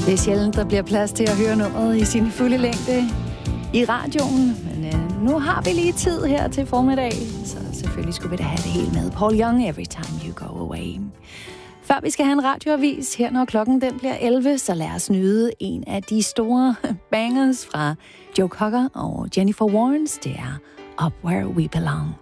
Det er sjældent, der bliver plads til at høre nummeret i sin fulde længde i radioen, men nu har vi lige tid her til formiddag, så selvfølgelig skulle vi da have det hele med. Paul Young, Every Time You Go Away. Før vi skal have en radioavis her, når klokken den bliver 11, så lad os nyde en af de store bangers fra Joe Cocker og Jennifer Warnes. Det er Up Where We Belong.